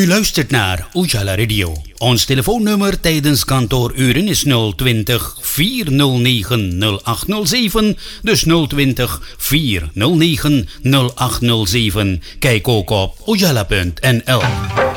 luistert naar Ujala Radio. Ons telefoonnummer tijdens kantooruren is 020 409 0807. Dus 020 409 0807. Kijk ook op ujala.nl.